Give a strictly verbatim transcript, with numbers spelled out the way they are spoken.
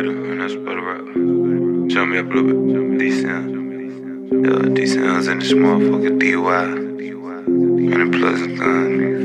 writer, and that's about to rap. Show me up a little bit. D-Sounds. Yeah, D-Sounds and this motherfucker D Y. And the Pleasant Gun.